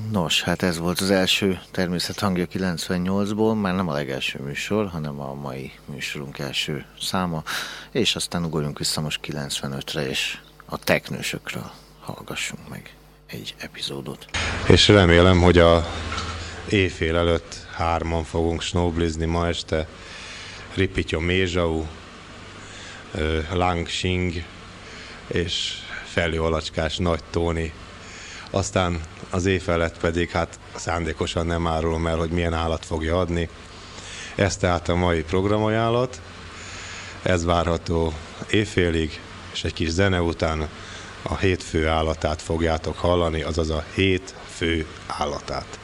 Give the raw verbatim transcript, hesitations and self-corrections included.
Nos, hát ez volt az első Természet hangja kilencvennyolcból, már nem a legelső műsor, hanem a mai műsorunk első száma, és aztán ugorjunk vissza most kilencvenötre, és a teknősökről hallgassunk meg egy epizódot. És remélem, hogy a éjfél előtt hárman fogunk snowblizni ma este. Ripityo Mézsau, Lang Xing és Fellő Alacskás Nagy Tóni. Aztán az év felett pedig, hát szándékosan nem árulom el, hogy milyen állat fogja adni. Ez tehát a mai programajánlat. Ez várható éjfélig, és egy kis zene után a hét fő állatát fogjátok hallani, azaz a hét fő állatát.